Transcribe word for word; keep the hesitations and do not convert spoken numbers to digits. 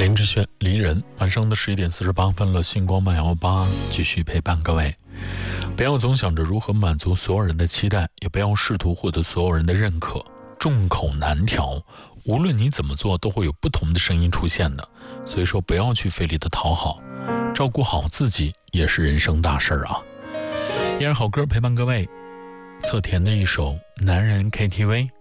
林志炫离人，晚上的十一点四十八分了，星光漫游吧继续陪伴各位。不要总想着如何满足所有人的期待，也不要试图获得所有人的认可，众口难调，无论你怎么做都会有不同的声音出现的，所以说不要去费力的讨好，照顾好自己也是人生大事啊。依然好歌陪伴各位，侧田的一首男人 K T V。